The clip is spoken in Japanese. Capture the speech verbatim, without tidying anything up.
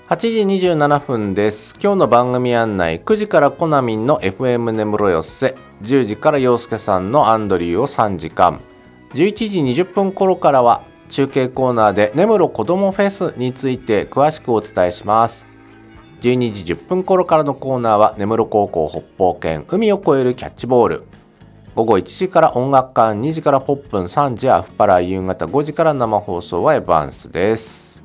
はちじにじゅうななふんです。今日の番組案内、くじからコナミンの エフエム 根室寄せ、じゅうじから陽介さんのアンドリューをさんじかん、じゅういちじにじゅっぷん頃からは中継コーナーで根室こどもフェスについて詳しくお伝えします。じゅうにじじゅっぷん頃からのコーナーは根室高校北方圏海を越えるキャッチボール。午後いちじから音楽館、にじからポップン、さんじはアフパラ、夕方ごじから生放送はエヴァンスです。